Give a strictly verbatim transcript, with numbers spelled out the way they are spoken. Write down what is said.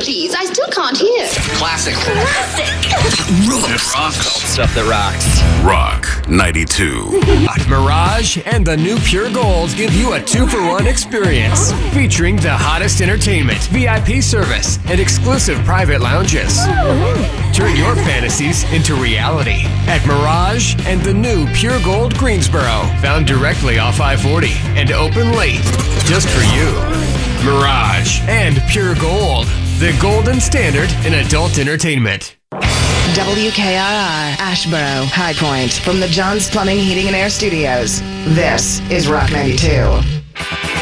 please. I still can't hear. Classic. Classic. Rocks. Rocks. Stuff that rocks. Rock ninety-two. Mirage and the new Pure Gold give you a two-for-one experience. Featuring the hottest entertainment, V I P service, and exclusive private lounges. Turn your fantasies into reality at Mirage and the new Pure Gold Greensboro. Found directly off I forty and open late. Just for you. Mirage and Pure Gold. The golden standard in adult entertainment. W K R R, Ashboro, High Point, from the John's Plumbing, Heating, and Air Studios. This is Rock ninety-two.